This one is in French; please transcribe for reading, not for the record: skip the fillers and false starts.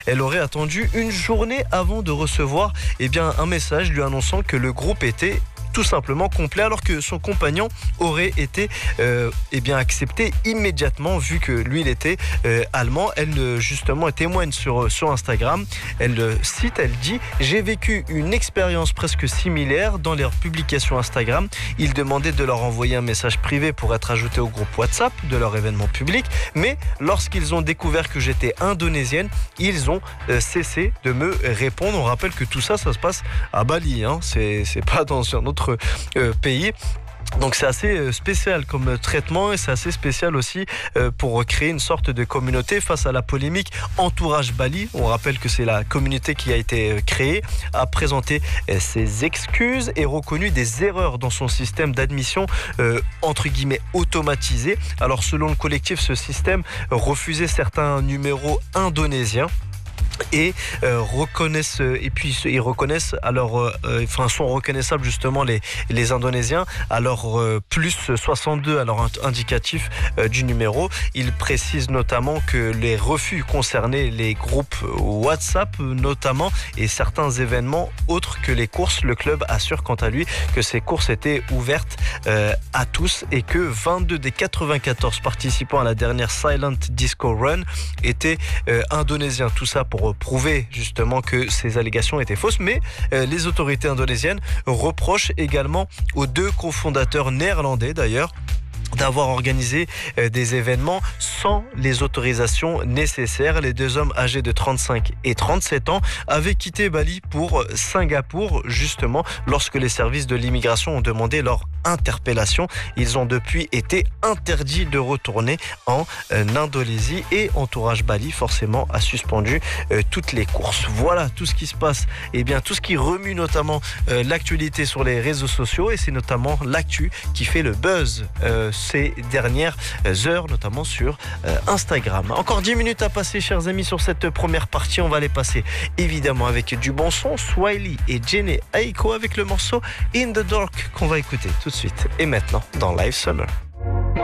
Elle aurait attendu une journée avant de recevoir un message lui annonçant que le groupe était tout simplement complet, alors que son compagnon aurait été accepté immédiatement vu que lui il était allemand. Elle justement témoigne sur Instagram. Elle cite, elle dit: j'ai vécu une expérience presque similaire dans leurs publications Instagram. Ils demandaient de leur envoyer un message privé pour être ajouté au groupe WhatsApp de leur événement public, mais lorsqu'ils ont découvert que j'étais indonésienne, ils ont cessé de me répondre. On rappelle que tout ça se passe à Bali, c'est pas dans un autre pays. Donc c'est assez spécial comme traitement et c'est assez spécial aussi pour créer une sorte de communauté face à la polémique Entourage Bali. On rappelle que c'est la communauté qui a été créée, a présenté ses excuses et reconnu des erreurs dans son système d'admission entre guillemets automatisé. Alors selon le collectif, ce système refusait certains numéros indonésiens. Et ils reconnaissent alors sont reconnaissables justement les Indonésiens alors plus 62 alors indicatif du numéro. Ils précisent notamment que les refus concernaient les groupes WhatsApp notamment et certains événements autres que les courses. Le club assure quant à lui que ces courses étaient ouvertes à tous et que 22 des 94 participants à la dernière Silent Disco Run étaient indonésiens. Tout ça pour prouver justement que ces allégations étaient fausses, mais les autorités indonésiennes reprochent également aux deux cofondateurs néerlandais d'ailleurs d'avoir organisé des événements sans les autorisations nécessaires. Les deux hommes âgés de 35 et 37 ans avaient quitté Bali pour Singapour justement lorsque les services de l'immigration ont demandé leur interpellation. Ils ont depuis été interdits de retourner en Indonésie et Entourage Bali forcément a suspendu toutes les courses. Voilà tout ce qui se passe, tout ce qui remue notamment l'actualité sur les réseaux sociaux et c'est notamment l'actu qui fait le buzz ces dernières heures, notamment sur Instagram. Encore 10 minutes à passer, chers amis, sur cette première partie. On va les passer évidemment avec du bon son. Swiley et Jenny Aiko avec le morceau In the Dark qu'on va écouter tout de suite et maintenant dans Live Summer.